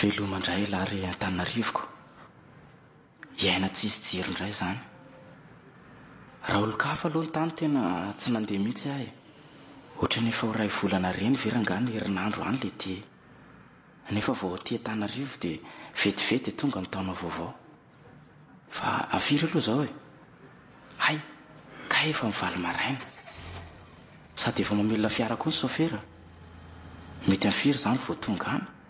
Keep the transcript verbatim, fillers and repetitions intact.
Velomandray lary Antananarivoko. Iaina tsisy jiro indray zany. Raha olo-kafa aloha ny tany tena tsy nandeha mihitsy ahy. Ohatra nefa ho ray volana reny verangany herinandro any le ty. Nefa vao ty Antananarivo dia vetivety tonga ny taona vaovao. Fa afiry aloha zao e. Hay, ka efa mivaly maraina. Sady efa mamelona fiara koa ny sofera. Mety afiry zany vao tonga any.